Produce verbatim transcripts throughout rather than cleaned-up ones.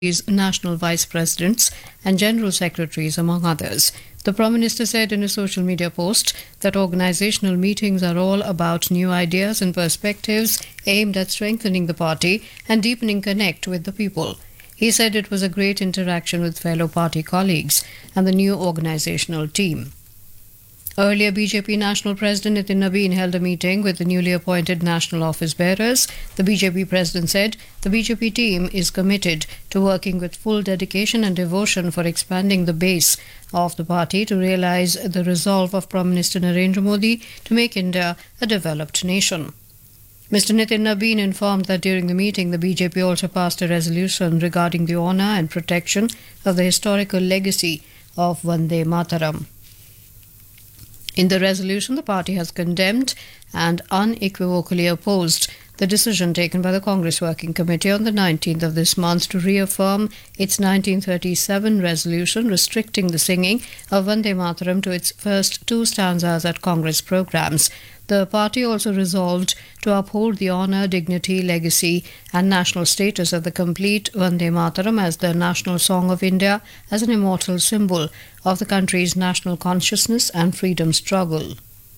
national vice presidents and general secretaries, among others. The Prime Minister said in a social media post that organizational meetings are all about new ideas and perspectives aimed at strengthening the party and deepening connect with the people. He said it was a great interaction with fellow party colleagues and the new organizational team. Earlier, B J P National President Nitin Nabin held a meeting with the newly appointed national office bearers. The B J P President said the B J P team is committed to working with full dedication and devotion for expanding the base of the party to realize the resolve of Prime Minister Narendra Modi to make India a developed nation. Mister Nitin Nabin informed that during the meeting, the B J P also passed a resolution regarding the honour and protection of the historical legacy of Vande Mataram. In the resolution, the party has condemned and unequivocally opposed the decision taken by the Congress Working Committee on the nineteenth of this month to reaffirm its nineteen thirty-seven resolution restricting the singing of Vande Mataram to its first two stanzas at Congress programs. The party also resolved to uphold the honour, dignity, legacy and national status of the complete Vande Mataram as the national song of India, as an immortal symbol of the country's national consciousness and freedom struggle.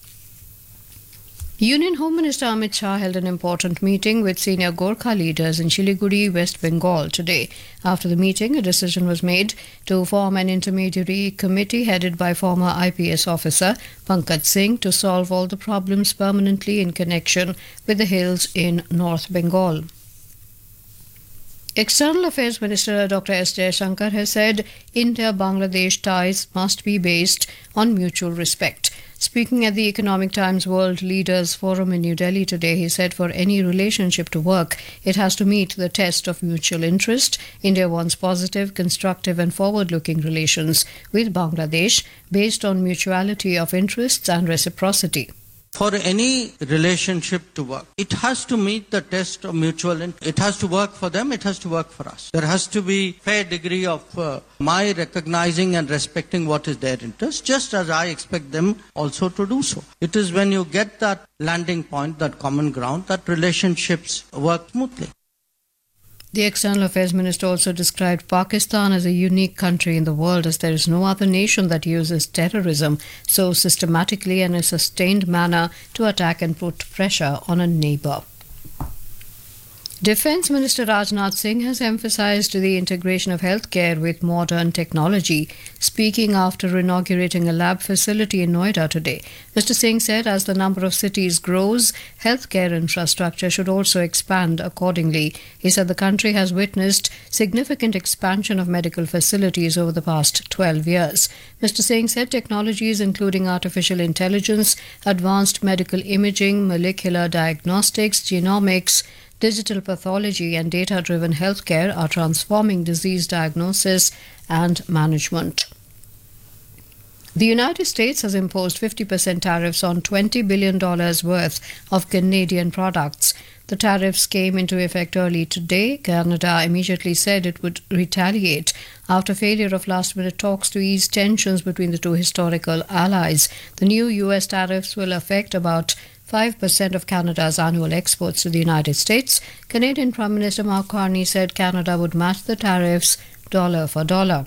Union Home Minister Amit Shah held an important meeting with senior Gorkha leaders in Siliguri, West Bengal today. After the meeting, a decision was made to form an intermediary committee headed by former I P S officer Pankaj Singh to solve all the problems permanently in connection with the hills in North Bengal. External Affairs Minister Doctor S Jaishankar has said India-Bangladesh ties must be based on mutual respect. Speaking at the Economic Times World Leaders Forum in New Delhi today, he said for any relationship to work, it has to meet the test of mutual interest. India wants positive, constructive and forward-looking relations with Bangladesh based on mutuality of interests and reciprocity. For any relationship to work, it has to meet the test of mutual interest. It has to work for them, it has to work for us. There has to be fair degree of uh, my recognizing and respecting what is their interest, just as I expect them also to do so. It is when you get that landing point, that common ground, that relationships work smoothly. The External Affairs Minister also described Pakistan as a unique country in the world, as there is no other nation that uses terrorism so systematically and in a sustained manner to attack and put pressure on a neighbour. Defence Minister Rajnath Singh has emphasised the integration of healthcare with modern technology. Speaking after inaugurating a lab facility in Noida today, Mister Singh said as the number of cities grows, healthcare infrastructure should also expand accordingly. He said the country has witnessed significant expansion of medical facilities over the past twelve years. Mister Singh said technologies including artificial intelligence, advanced medical imaging, molecular diagnostics, genomics, digital pathology and data-driven healthcare are transforming disease diagnosis and management. The United States has imposed fifty percent tariffs on twenty billion dollars worth of Canadian products. The tariffs came into effect early today. Canada immediately said it would retaliate after failure of last-minute talks to ease tensions between the two historical allies. The new U S tariffs will affect about five percent of Canada's annual exports to the United States. Canadian Prime Minister Mark Carney said Canada would match the tariffs dollar for dollar.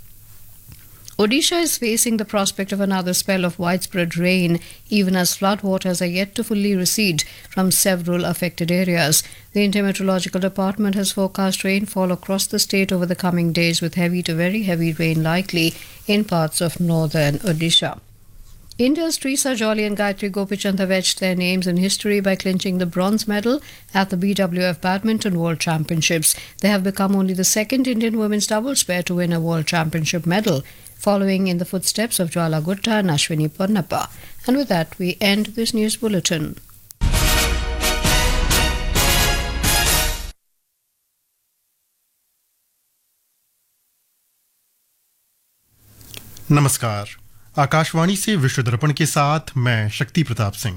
Odisha is facing the prospect of another spell of widespread rain, even as floodwaters are yet to fully recede from several affected areas. The Intermeteorological Department has forecast rainfall across the state over the coming days, with heavy to very heavy rain likely in parts of northern Odisha. India's Trisa Jolly and Gayatri Gopichand have etched their names in history by clinching the bronze medal at the B W F Badminton World Championships. They have become only the second Indian women's doubles pair to win a World Championship medal, following in the footsteps of Jwala Gutta and Ashwini Ponnappa. And with that, we end this news bulletin. नमस्कार, आकाशवाणी से विश्व दर्पण के साथ मैं शक्ति प्रताप सिंह।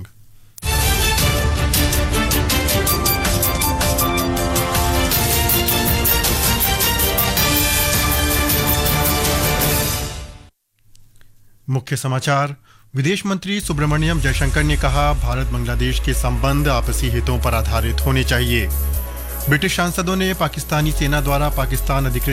मुख्य समाचार। विदेश मंत्री सुब्रमण्यम जयशंकर ने कहा, भारत बांग्लादेश के संबंध आपसी हितों पर आधारित होने चाहिए। ब्रिटिश सांसदों ने पाकिस्तानी सेना द्वारा पाकिस्तान अधिकृत